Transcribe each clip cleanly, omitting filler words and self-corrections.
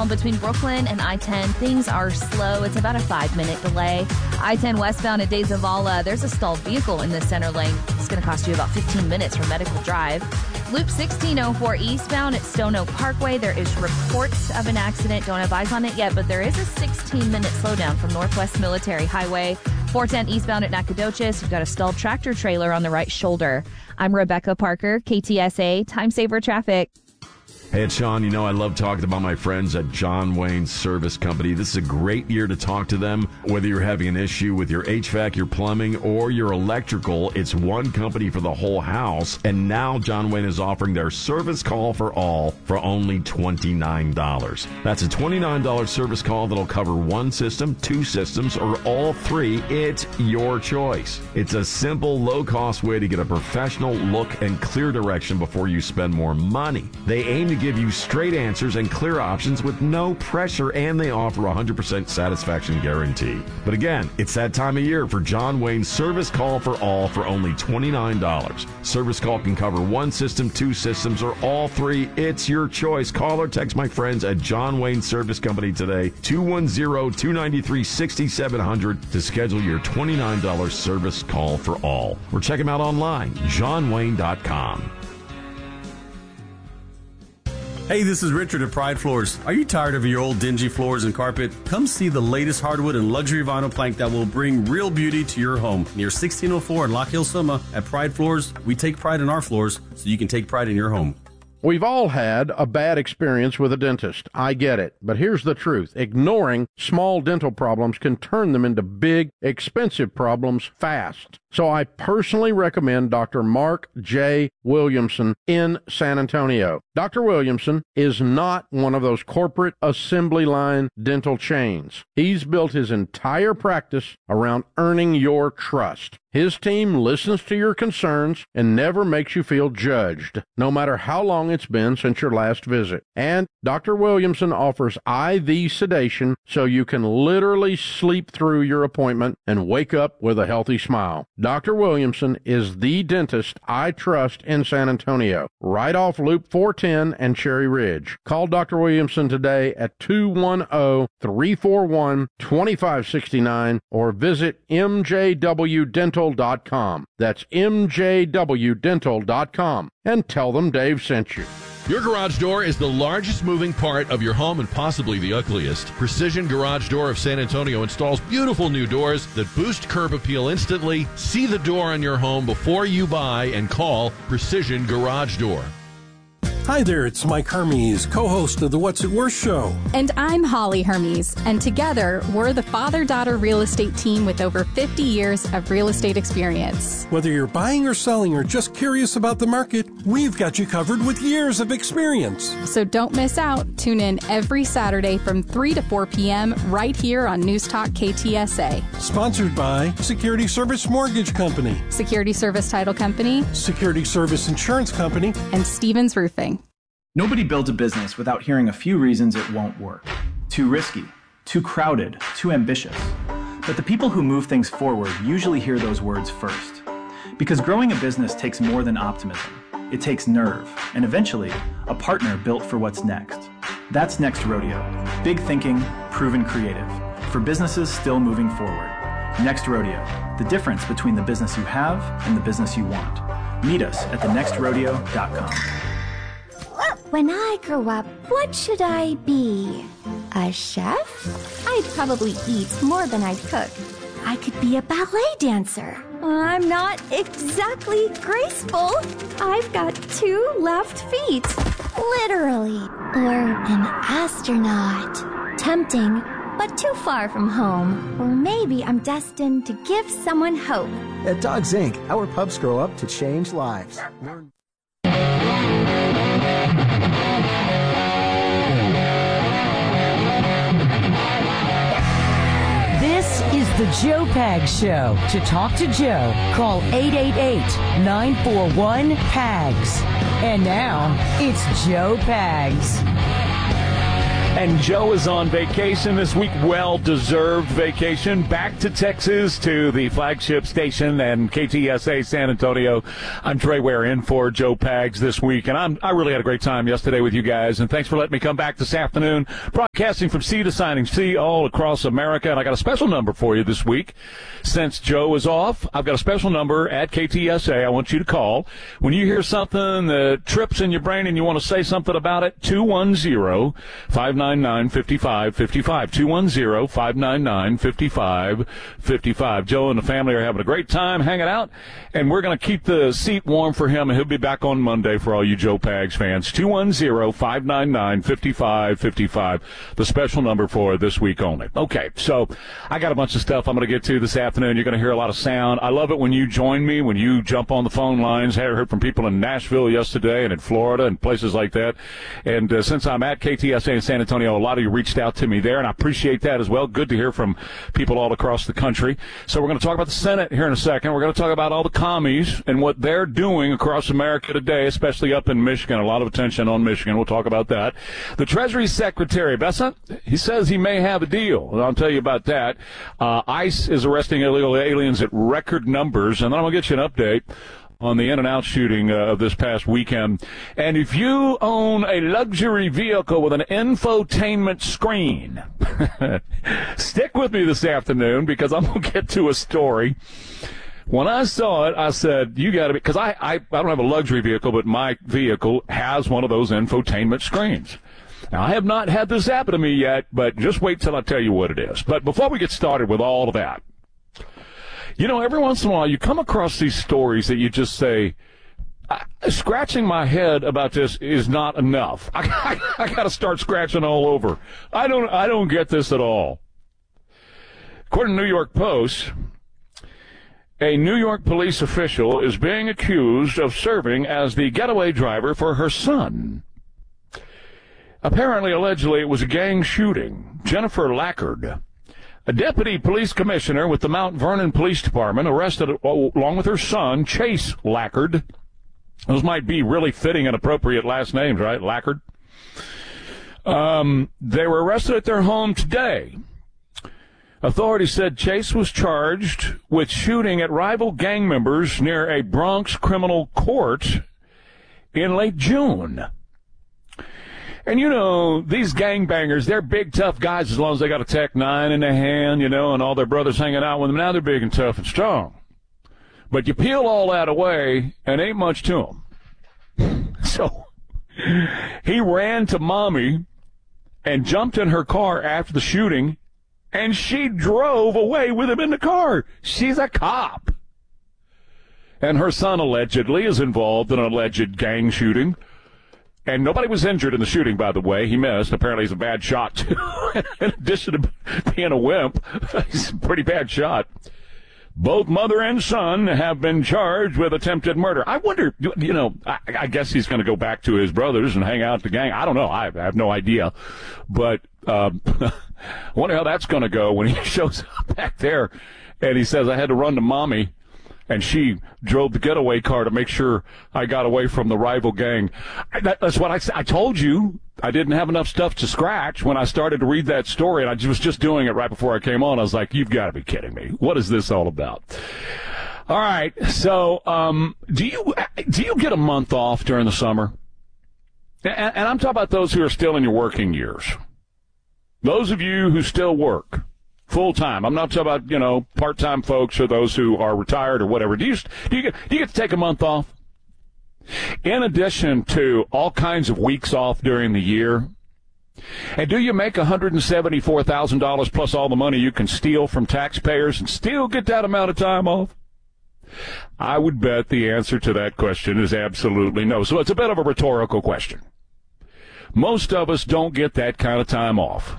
southbound between Brooklyn and I-10, things are slow. It's about a 5-minute delay. I-10 westbound at De Zavala, there's a stalled vehicle in the center lane. It's going to cost you about 15 minutes from Medical Drive. Loop 1604 eastbound at Stone Oak Parkway, there is reports of an accident. Don't have eyes on it yet, but there is a 16-minute slowdown from Northwest Military Highway. 410 eastbound at Nacogdoches, you've got a stalled tractor trailer on the right shoulder. I'm Rebecca Parker, KTSA, Time Saver Traffic. Hey, it's Sean. You know I love talking about my friends at John Wayne Service Company. This is a great year to talk to them. Whether you're having an issue with your HVAC, your plumbing, or your electrical, it's one company for the whole house. And now John Wayne is offering their service call for all for only $29. That's a $29 service call that'll cover one system, two systems, or all three. It's your choice. It's a simple, low-cost way to get a professional look and clear direction before you spend more money. They aim to give you straight answers and clear options with no pressure, and they offer a 100% satisfaction guarantee. But again, it's that time of year for John Wayne's Service Call for All for only $29. Service call can cover one system, two systems, or all three. It's your choice. Call or text my friends at John Wayne Service Company today, 210-293-6700 to schedule your $29 service call for all. Or check them out online, johnwayne.com. Hey, this is Richard at Pride Floors. Are you tired of your old dingy floors and carpet? Come see the latest hardwood and luxury vinyl plank that will bring real beauty to your home. Near 1604 in Lock Hill, Soma, at Pride Floors, we take pride in our floors so you can take pride in your home. We've all had a bad experience with a dentist. I get it. But here's the truth. Ignoring small dental problems can turn them into big, expensive problems fast. So I personally recommend Dr. Mark J. Williamson in San Antonio. Dr. Williamson is not one of those corporate assembly line dental chains. He's built his entire practice around earning your trust. His team listens to your concerns and never makes you feel judged, no matter how long it's been since your last visit. And Dr. Williamson offers IV sedation so you can literally sleep through your appointment and wake up with a healthy smile. Dr. Williamson is the dentist I trust in San Antonio, right off Loop 410 and Cherry Ridge. Call Dr. Williamson today at 210-341-2569 or visit mjwdental.com. That's mjwdental.com, and tell them Dave sent you. Your garage door is the largest moving part of your home and possibly the ugliest. Precision Garage Door of San Antonio installs beautiful new doors that boost curb appeal instantly. See the door on your home before you buy and call Precision Garage Door. Hi there, it's Mike Hermes, co-host of the What's It Worth show. And I'm Holly Hermes, and together we're the father-daughter real estate team with over 50 years of real estate experience. Whether you're buying or selling or just curious about the market, we've got you covered with years of experience. So don't miss out. Tune in every Saturday from 3 to 4 p.m. right here on News Talk KTSA. Sponsored by Security Service Mortgage Company, Security Service Title Company, Security Service Insurance Company, and Stevens Roofing. Nobody builds a business without hearing a few reasons it won't work. Too risky, too crowded, too ambitious. But the people who move things forward usually hear those words first. Because growing a business takes more than optimism. It takes nerve, and eventually, a partner built for what's next. That's Next Rodeo. Big thinking, proven creative. For businesses still moving forward. Next Rodeo. The difference between the business you have and the business you want. Meet us at thenextrodeo.com. When I grow up, what should I be? A chef? I'd probably eat more than I'd cook. I could be a ballet dancer. I'm not exactly graceful. I've got 2 left feet. Literally. Or an astronaut. Tempting, but too far from home. Or maybe I'm destined to give someone hope. At Dogs Inc., our pups grow up to change lives. This is the Joe Pags Show. To talk to Joe, call 888-941-PAGS. And now, it's Joe Pags. And Joe is on vacation this week, well-deserved vacation, back to Texas to the flagship station and KTSA San Antonio. I'm Trey Ware in for Joe Pags this week, and I really had a great time yesterday with you guys, and thanks for letting me come back this afternoon, broadcasting from sea to signing sea all across America, and I got a special number for you this week. Since Joe is off, I've got a special number at KTSA I want you to call. When you hear something that trips in your brain and you want to say something about it, 210-599-5555. 210-599-5555. Joe and the family are having a great time hanging out, and we're going to keep the seat warm for him, and he'll be back on Monday for all you Joe Pags fans. 210-599-5555, the special number for this week only. Okay, so I got a bunch of stuff I'm going to get to this afternoon. You're going to hear a lot of sound. I love it when you join me, when you jump on the phone lines. I heard from people in Nashville yesterday and in Florida and places like that. And since I'm at KTSA in San Antonio, a lot of you reached out to me there, and I appreciate that as well. Good to hear from people all across the country. So we're going to talk about the Senate here in a second. We're going to talk about all the commies and what they're doing across America today, especially up in Michigan. A lot of attention on Michigan. We'll talk about that. The Treasury Secretary, Bessa, he says he may have a deal. I'll tell you about that. ICE is arresting illegal aliens at record numbers, and then I'm going to get you an update on the In-N-Out shooting of this past weekend. And if you own a luxury vehicle with an infotainment screen, stick with me this afternoon because I'm going to get to a story. When I saw it, I said, you got to be, because I don't have a luxury vehicle, but my vehicle has one of those infotainment screens. Now, I have not had this happen to me yet, but just wait till I tell you what it is. But before we get started with all of that, you know, every once in a while you come across these stories that you just say, scratching my head about this is not enough. I got to start scratching all over. I don't get this at all. According to New York Post, a New York police official is being accused of serving as the getaway driver for her son. Apparently, allegedly, it was a gang shooting. Jennifer Lackard, a deputy police commissioner with the Mount Vernon Police Department, arrested along with her son, Chase Lackard. Those might be really fitting and appropriate last names, right? Lackard. They were arrested at their home today. Authorities said Chase was charged with shooting at rival gang members near a Bronx criminal court in late June. And, you know, these gangbangers, they're big, tough guys as long as they got a Tech-9 in their hand, you know, and all their brothers hanging out with them. Now they're big and tough and strong. But you peel all that away, and ain't much to them. So he ran to Mommy and jumped in her car after the shooting, and she drove away with him in the car. She's a cop. And her son allegedly is involved in an alleged gang shooting. And nobody was injured in the shooting, by the way. He missed. Apparently he's a bad shot, too. In addition to being a wimp, he's a pretty bad shot. Both mother and son have been charged with attempted murder. I wonder, you know, I guess he's going to go back to his brothers and hang out with the gang. I don't know. I have no idea. But I wonder how that's going to go when he shows up back there and he says, I had to run to Mommy. And she drove the getaway car to make sure I got away from the rival gang. That's what I told you. I didn't have enough stuff to scratch when I started to read that story, and I was just doing it right before I came on. I was like, you've got to be kidding me. What is this all about? All right, so do you get a month off during the summer? And I'm talking about those who are still in your working years. Those of you who still work full-time. I'm not talking about, you know, part-time folks or those who are retired or whatever. Do you get to take a month off? In addition to all kinds of weeks off during the year? And do you make $174,000 plus all the money you can steal from taxpayers and still get that amount of time off? I would bet the answer to that question is absolutely no. So it's a bit of a rhetorical question. Most of us don't get that kind of time off.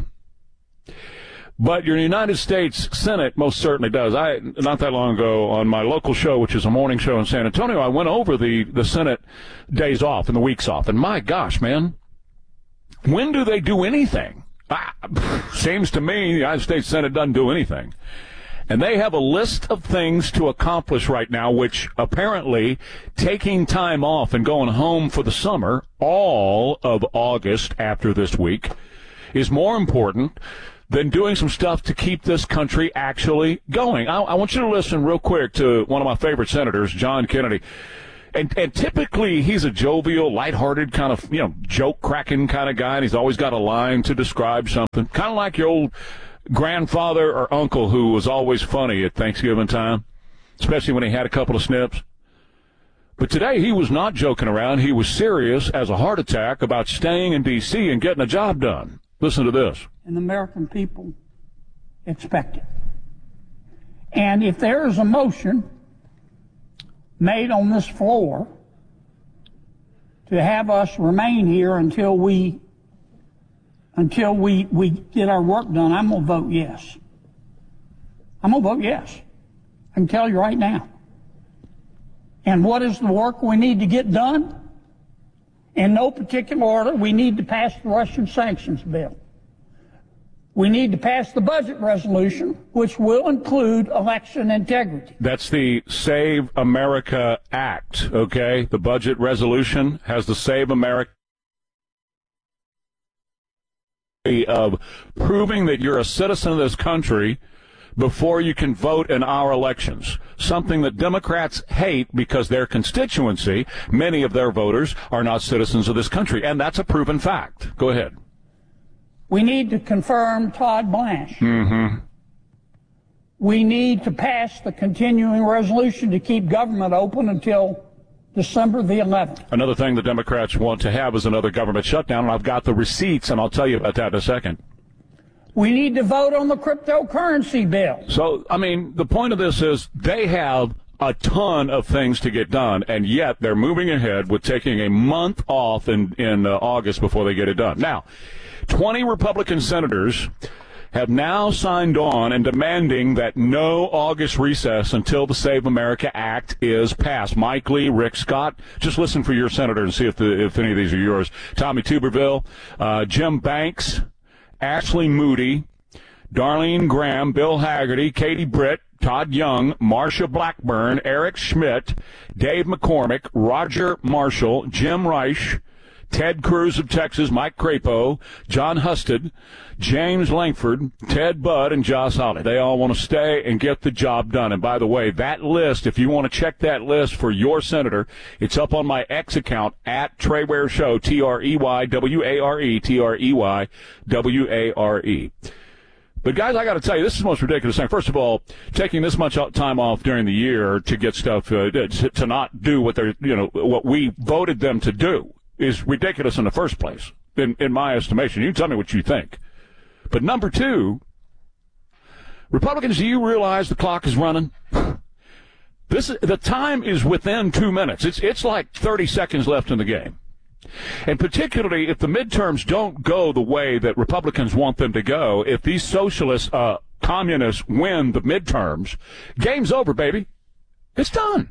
But your United States Senate most certainly does. Not that long ago on my local show, which is a morning show in San Antonio, I went over the Senate days off and the weeks off. And my gosh, man, when do they do anything? Seems to me the United States Senate doesn't do anything. And they have a list of things to accomplish right now, which apparently taking time off and going home for the summer, all of August after this week, is more important than doing some stuff to keep this country actually going. I want you to listen real quick to one of my favorite senators, John Kennedy. And typically he's a jovial, lighthearted kind of, joke-cracking kind of guy, and he's always got a line to describe something. Kind of like your old grandfather or uncle who was always funny at Thanksgiving time, especially when he had a couple of snips. But today he was not joking around. He was serious as a heart attack about staying in D.C. and getting a job done. Listen to this. And the American people expect it. And if there is a motion made on this floor to have us remain here until we get our work done, I'm going to vote yes. I'm going to vote yes. I can tell you right now. And what is the work we need to get done? In no particular order, we need to pass the Russian sanctions bill. We need to pass the budget resolution, which will include election integrity. That's the Save America Act, okay? The budget resolution has the Save America of proving that you're a citizen of this country before you can vote in our elections, something that Democrats hate because their constituency, many of their voters, are not citizens of this country, and that's a proven fact. Go ahead. We need to confirm Todd Blanche. Mm-hmm. We need to pass the continuing resolution to keep government open until December the 11th. Another thing the Democrats want to have is another government shutdown, and I've got the receipts, and I'll tell you about that in a second. We need to vote on the cryptocurrency bill. So, the point of this is they have a ton of things to get done, and yet they're moving ahead with taking a month off in August before they get it done. Now, 20 Republican senators have now signed on and demanding that no August recess until the Save America Act is passed. Mike Lee, Rick Scott, just listen for your senator and see if any of these are yours. Tommy Tuberville, Jim Banks, Ashley Moody, Darlene Graham, Bill Hagerty, Katie Britt, Todd Young, Marsha Blackburn, Eric Schmidt, Dave McCormick, Roger Marshall, Jim Reich, Ted Cruz of Texas, Mike Crapo, John Husted, James Langford, Ted Budd, and Josh Hawley. They all want to stay and get the job done. And by the way, that list, if you want to check that list for your senator, it's up on my X account at Trey Ware Show, TREYWARE, TREYWARE. But, guys, I got to tell you, this is the most ridiculous thing. First of all, taking this much time off during the year to get stuff, to not do what what we voted them to do is ridiculous in the first place, in my estimation. You can tell me what you think. But number two, Republicans, do you realize the clock is running? The time is within 2 minutes. It's like 30 seconds left in the game. And particularly if the midterms don't go the way that Republicans want them to go, if these socialist communists win the midterms, game's over, baby. It's done.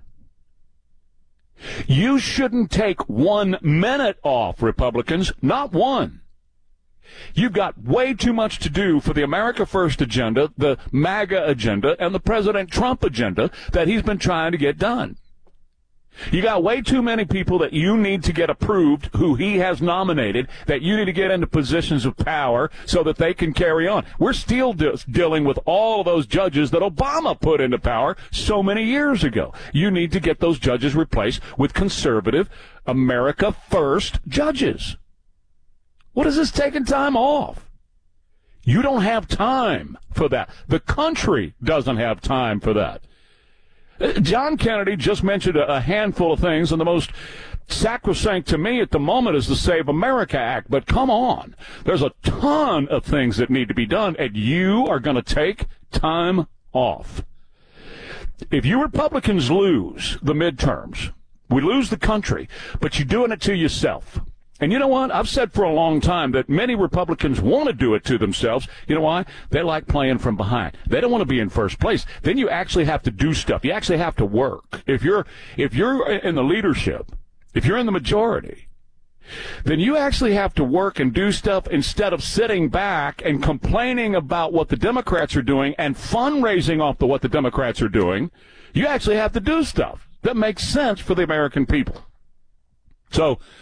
You shouldn't take 1 minute off, Republicans, not one. You've got way too much to do for the America First agenda, the MAGA agenda, and the President Trump agenda that he's been trying to get done. You got way too many people that you need to get approved who he has nominated, that you need to get into positions of power so that they can carry on. We're still dealing with all of those judges that Obama put into power so many years ago. You need to get those judges replaced with conservative, America First judges. What is this taking time off? You don't have time for that. The country doesn't have time for that. John Kennedy just mentioned a handful of things, and the most sacrosanct to me at the moment is the Save America Act. But come on, there's a ton of things that need to be done, and you are going to take time off. If you Republicans lose the midterms, we lose the country, but you're doing it to yourself. And you know what? I've said for a long time that many Republicans want to do it to themselves. You know why? They like playing from behind. They don't want to be in first place. Then you actually have to do stuff. You actually have to work. If you're in the leadership, if you're in the majority, then you actually have to work and do stuff instead of sitting back and complaining about what the Democrats are doing and fundraising off what the Democrats are doing. You actually have to do stuff that makes sense for the American people. So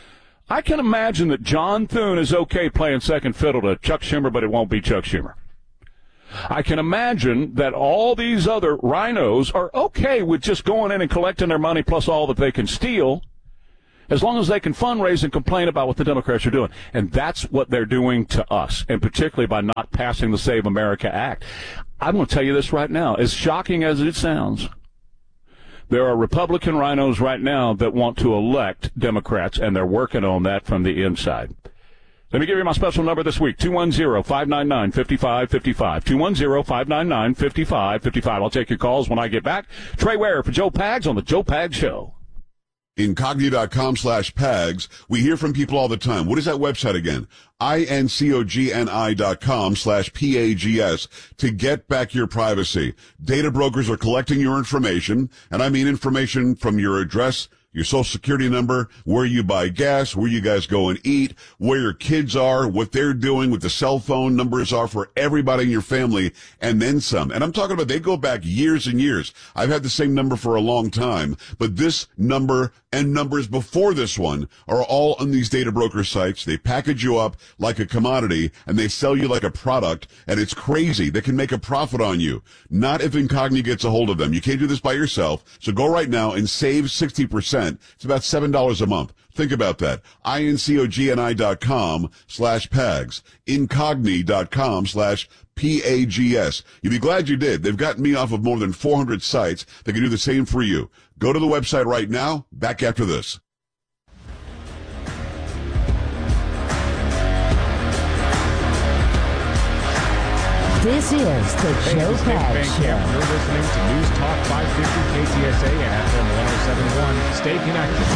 I can imagine that John Thune is okay playing second fiddle to Chuck Schumer, but it won't be Chuck Schumer. I can imagine that all these other rhinos are okay with just going in and collecting their money plus all that they can steal, as long as they can fundraise and complain about what the Democrats are doing. And that's what they're doing to us, and particularly by not passing the Save America Act. I'm going to tell you this right now. As shocking as it sounds, there are Republican rhinos right now that want to elect Democrats, and they're working on that from the inside. Let me give you my special number this week, 210-599-5555. 210-599-5555. I'll take your calls when I get back. Trey Ware for Joe Pags on The Joe Pags Show. Incogni.com/Pags. We hear from people all the time. What is that website again? incogni.com/PAGS to get back your privacy. Data brokers are collecting your information, and I mean information from your address, your social security number, where you buy gas, where you guys go and eat, where your kids are, what they're doing, what the cell phone numbers are for everybody in your family, and then some. And I'm talking about they go back years and years. I've had the same number for a long time, but this number and numbers before this one are all on these data broker sites. They package you up like a commodity, and they sell you like a product, and it's crazy. They can make a profit on you. Not if Incogni gets a hold of them. You can't do this by yourself, so go right now and save 60%. It's about $7 a month. Think about that. incogni.com/Pags. Incogni.com/PAGS. You'll be glad you did. They've gotten me off of more than 400 sites. They can do the same for you. Go to the website right now. Back after this. This is the Joe Pags Show. You're listening to News Talk 550 KTSA and FM 107.1. Stay connected.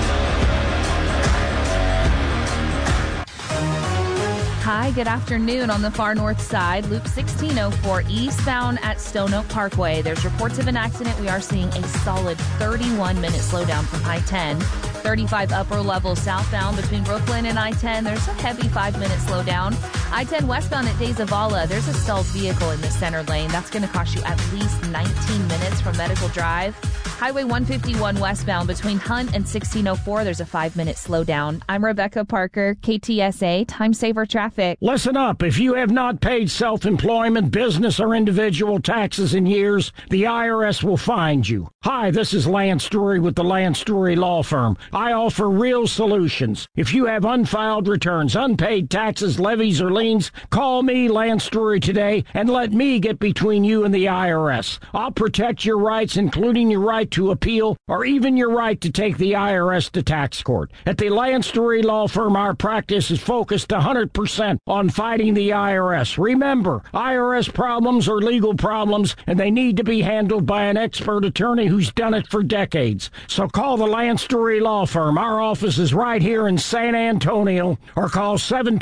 Hi, good afternoon. On the far north side, Loop 1604 eastbound at Stone Oak Parkway. There's reports of an accident. We are seeing a solid 31-minute slowdown from I-10. 35 upper level southbound between Brooklyn and I-10. There's a heavy 5-minute slowdown. I-10 westbound at De Zavala. There's a stalled vehicle in the center lane. That's going to cost you at least 19 minutes from Medical Drive. Highway 151 westbound between Hunt and 1604. There's a 5-minute slowdown. I'm Rebecca Parker, KTSA, Time Saver Traffic. Listen up. If you have not paid self-employment, business, or individual taxes in years, the IRS will find you. Hi, this is Lance Drury with the Lance Drury Law Firm. I offer real solutions. If you have unfiled returns, unpaid taxes, levies, or liens, call me, Lance Drury, today, and let me get between you and the IRS. I'll protect your rights, including your right to appeal, or even your right to take the IRS to tax court. At the Lance Drury Law Firm, our practice is focused 100% on fighting the IRS. Remember, IRS problems are legal problems, and they need to be handled by an expert attorney who's done it for decades. So call the Lance Drury Law Firm. Our office is right here in San Antonio, or call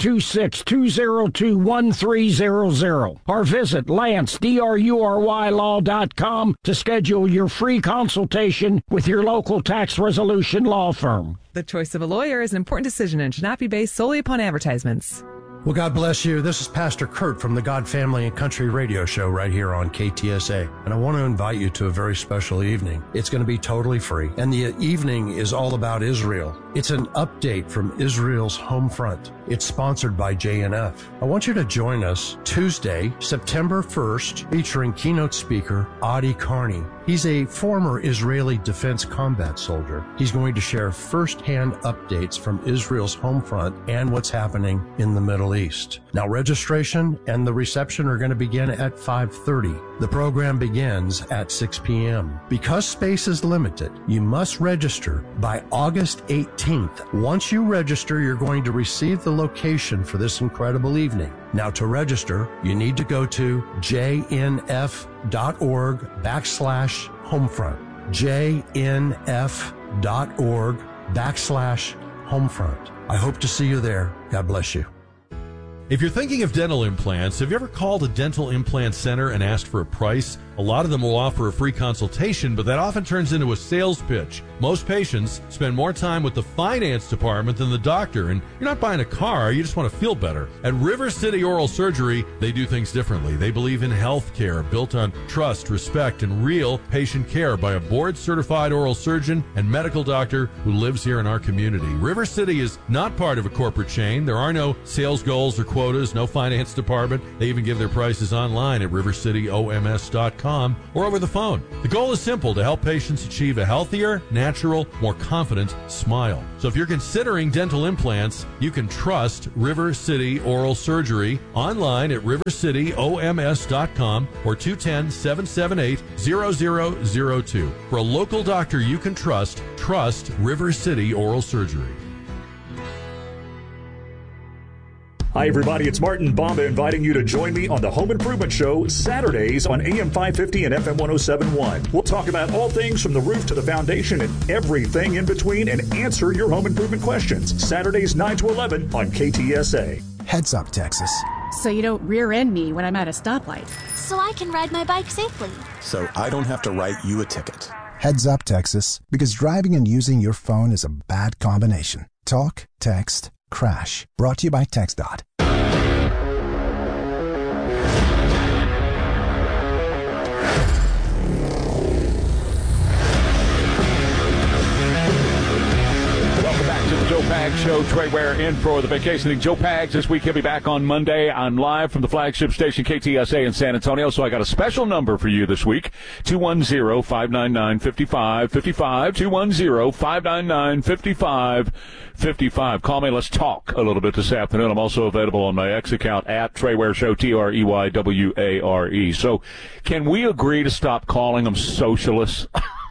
726-202-1300, or visit LanceDruryLaw.com to schedule your free consultation with your local tax resolution law firm. The choice of a lawyer is an important decision and should not be based solely upon advertisements. Well, God bless you. This is Pastor Kurt from the God Family and Country Radio Show right here on KTSA. And I want to invite you to a very special evening. It's going to be totally free. And the evening is all about Israel. It's an update from Israel's home front. It's sponsored by JNF. I want you to join us Tuesday, September 1st, featuring keynote speaker Adi Carney. He's a former Israeli Defense Combat soldier. He's going to share firsthand updates from Israel's home front and what's happening in the Middle East. Now, registration and the reception are going to begin at 5:30. The program begins at 6 p.m. Because space is limited, you must register by August 18th. Once you register, you're going to receive the location for this incredible evening. Now, to register, you need to go to jnf.org/homefront. jnf.org/homefront. I hope to see you there. God bless you. If you're thinking of dental implants, have you ever called a dental implant center and asked for a price? A lot of them will offer a free consultation, but that often turns into a sales pitch. Most patients spend more time with the finance department than the doctor, and you're not buying a car, you just want to feel better. At River City Oral Surgery, they do things differently. They believe in health care built on trust, respect, and real patient care by a board-certified oral surgeon and medical doctor who lives here in our community. River City is not part of a corporate chain. There are no sales goals or quotas, no finance department. They even give their prices online at rivercityoms.com or over the phone. The goal is simple: to help patients achieve a healthier, natural, more confident smile. So if you're considering dental implants, you can trust River City Oral Surgery online at rivercityoms.com or 210-778-0002. For a local doctor you can trust River City Oral Surgery. Hi, everybody. It's Martin Bomba inviting you to join me on the Home Improvement Show Saturdays on AM 550 and FM 107.1. We'll talk about all things from the roof to the foundation and everything in between and answer your home improvement questions. Saturdays 9 to 11 on KTSA. Heads up, Texas. So you don't rear end me when I'm at a stoplight. So I can ride my bike safely. So I don't have to write you a ticket. Heads up, Texas, because driving and using your phone is a bad combination. Talk, text, crash. Brought to you by TxDOT. Welcome back to the Joe Pags Show. Trey Ware in for the vacationing Joe Pags this week. He'll be back on Monday. I'm live from the flagship station KTSA in San Antonio, so I got a special number for you this week, 210-599-5555, 210-599-5555. Call me. Let's talk a little bit this afternoon. I'm also available on my X account at Trey Ware Show, TREYWARE. So can we agree to stop calling them socialists?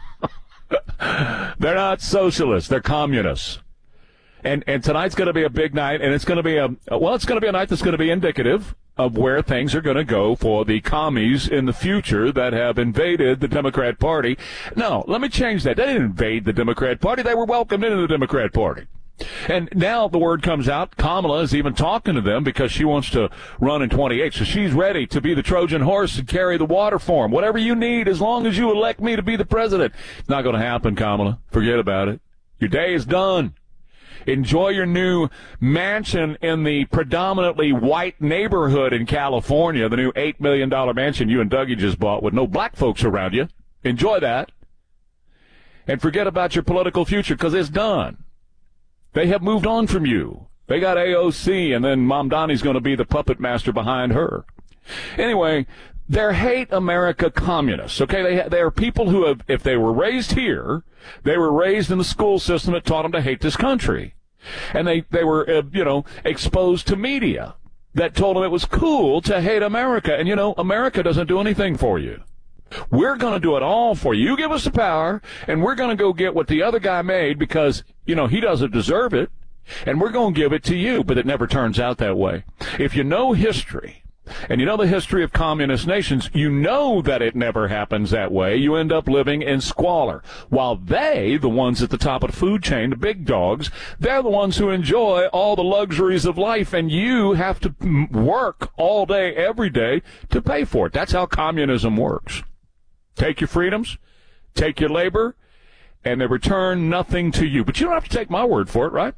They're not socialists. They're communists. And tonight's going to be a big night, and it's going to be it's going to be a night that's going to be indicative of where things are going to go for the commies in the future that have invaded the Democrat Party. No, let me change that. They didn't invade the Democrat Party. They were welcomed into the Democrat Party. And now the word comes out, Kamala is even talking to them because she wants to run in 28. So she's ready to be the Trojan horse and carry the water for them. Whatever you need, as long as you elect me to be the president. It's not going to happen, Kamala. Forget about it. Your day is done. Enjoy your new mansion in the predominantly white neighborhood in California, the new $8 million mansion you and Dougie just bought with no black folks around you. Enjoy that. And forget about your political future because it's done. They have moved on from you. They got AOC, and then Mom Donnie's going to be the puppet master behind her. Anyway, they're hate America communists, okay? They are people who have, if they were raised here, they were raised in the school system that taught them to hate this country. And they were, exposed to media that told them it was cool to hate America. And, America doesn't do anything for you. We're going to do it all for you. You give us the power, and we're going to go get what the other guy made because, he doesn't deserve it, and we're going to give it to you. But it never turns out that way. If you know history, and you know the history of communist nations, you know that it never happens that way. You end up living in squalor. While they, the ones at the top of the food chain, the big dogs, they're the ones who enjoy all the luxuries of life, and you have to work all day, every day to pay for it. That's how communism works. Take your freedoms, take your labor, and they return nothing to you. But you don't have to take my word for it, right?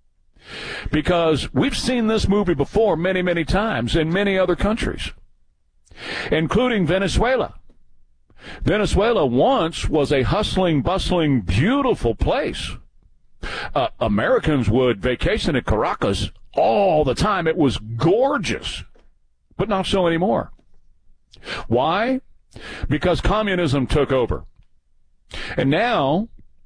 Because we've seen this movie before many, many times in many other countries, including Venezuela. Venezuela once was a hustling, bustling, beautiful place. Americans would vacation at Caracas all the time. It was gorgeous, but not so anymore. Why? Because communism took over. And now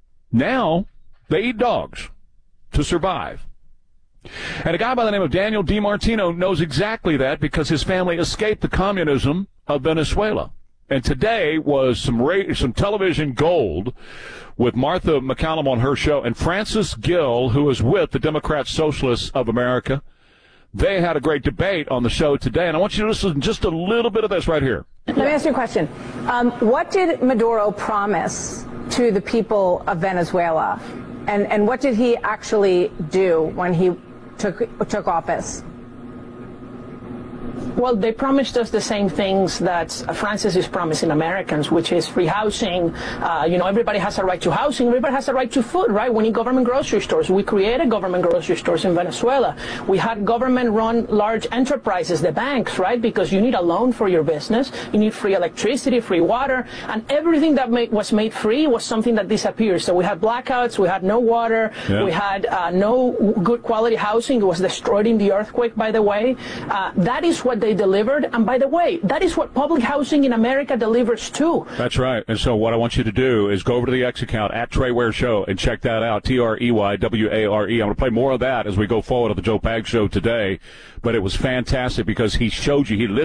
they eat dogs to survive. And a guy by the name of Daniel DiMartino knows exactly that because his family escaped the communism of Venezuela. And today was some television gold with Martha McCallum on her show and Francis Gill, who is with the Democrat Socialists of America. They had a great debate on the show today, and I want you to listen to just a little bit of this right here. Let me ask you a question. What did Maduro promise to the people of Venezuela, and what did he actually do when he took office? Well, they promised us the same things that Francis is promising Americans, which is free housing. Everybody has a right to housing. Everybody has a right to food, right? We need government grocery stores. We created government grocery stores in Venezuela. We had government-run large enterprises, the banks, right? Because you need a loan for your business. You need free electricity, free water, and everything that was made free was something that disappeared. So we had blackouts. We had no water. Yeah. We had no good quality housing. It was destroyed in the earthquake, by the way. That is what they delivered. And by the way, that is what public housing in America delivers too. That's right. And so what I want you to do is go over to the X account at Trey Ware Show and check that out. TREYWARE. I'm going to play more of that as we go forward on the Joe Pags Show today. But it was fantastic because he showed you, he